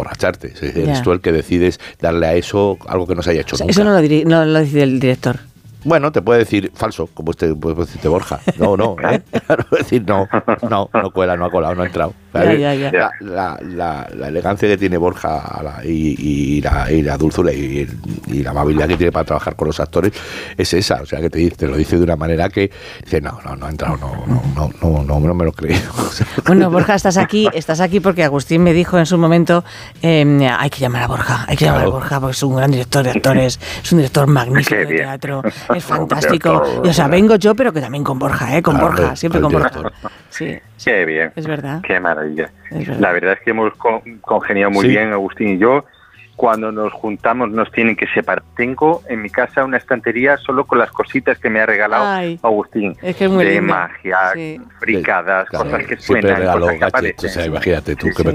emborracharte. Eres tú el que decides darle a eso algo que no se haya hecho nunca. Eso no lo decide el director. Bueno, te puede decir falso, como puede decirte Borja. No, Claro, decir no cuela, no ha colado, no ha entrado. Ya. La elegancia que tiene Borja y la dulzura y la amabilidad que tiene para trabajar con los actores es esa. O sea, que te lo dice de una manera que dice, no ha entrado, no me lo creo. Bueno, Borja, estás aquí porque Agustín me dijo en su momento, hay que llamar a Borja porque es un gran director de actores, es un director magnífico de teatro, es fantástico. Y, o sea, vengo yo, pero que también con Borja, Borja, siempre con Borja. Sí. Qué bien. Es verdad. Qué maravilla. Es verdad. La verdad es que hemos congeniado muy bien, Agustín y yo. Cuando nos juntamos nos tienen que separar. Tengo en mi casa una estantería solo con las cositas que me ha regalado Agustín. Es que es muy de lindo. magia, fricadas, cosas que suenan, regaló cosas que gadgets, o sea, imagínate tú que me